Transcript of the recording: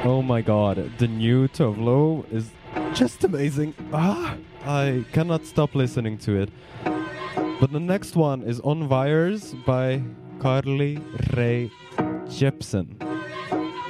Oh my god, the new Tove Lo is just amazing. I cannot stop listening to it. But the next one is On Wires by Carly Rae Jepsen.